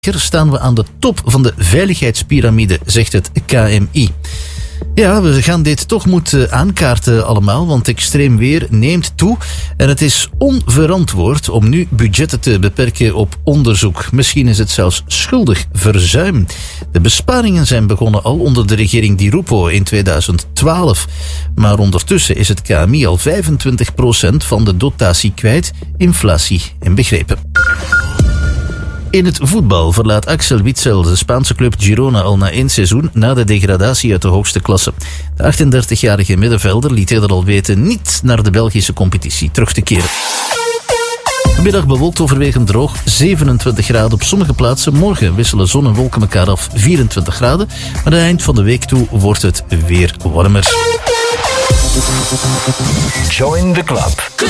staan we aan de top van de veiligheidspyramide, zegt het KMI. Ja, we gaan dit toch moeten aankaarten allemaal, want extreem weer neemt toe en het is onverantwoord om nu budgetten te beperken op onderzoek. Misschien is het zelfs schuldig verzuim. De besparingen zijn begonnen al onder de regering Di Rupo in 2012. Maar ondertussen is het KMI al 25% van de dotatie kwijt, inflatie inbegrepen. In het voetbal verlaat Axel Witsel de Spaanse club Girona al na 1 seizoen na de degradatie uit de hoogste klasse. De 38-jarige middenvelder liet eerder al weten niet naar de Belgische competitie terug te keren. Vanmiddag bewolkt overwegend droog, 27 graden op sommige plaatsen. Morgen wisselen zon en wolken elkaar af, 24 graden. Maar aan het eind van de week toe wordt het weer warmer. Join the club.